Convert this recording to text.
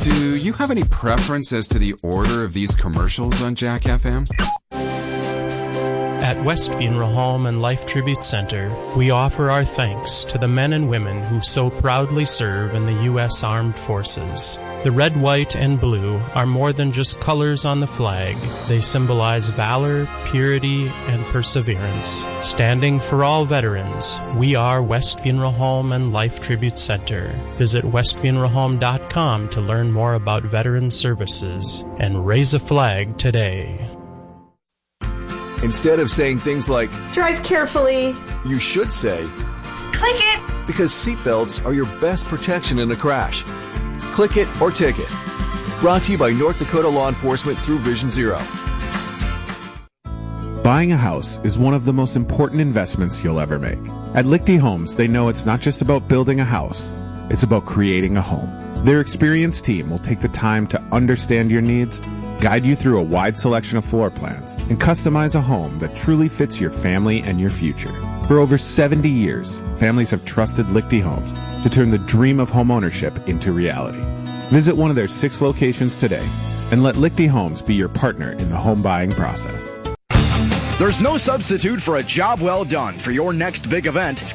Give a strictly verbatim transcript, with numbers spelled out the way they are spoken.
Do you have any preference as to the order of these commercials on Jack F M? At West Funeral Home and Life Tribute Center, we offer our thanks to the men and women who so proudly serve in the U S Armed Forces. The red, white, and blue are more than just colors on the flag. They symbolize valor, purity, and perseverance. Standing for all veterans, we are West Funeral Home and Life Tribute Center. Visit west funeral home dot com to learn more about veteran services and raise a flag today. Instead of saying things like, drive carefully, you should say, click it, because seatbelts are your best protection in a crash. Click it or ticket. Brought to you by North Dakota Law Enforcement through Vision Zero. Buying a house is one of the most important investments you'll ever make. At Lichty Homes, they know it's not just about building a house, it's about creating a home. Their experienced team will take the time to understand your needs, guide you through a wide selection of floor plans, and customize a home that truly fits your family and your future. For over seventy years, families have trusted Lichty Homes to turn the dream of homeownership into reality. Visit one of their six locations today and let Lichty Homes be your partner in the home buying process. There's no substitute for a job well done for your next big event.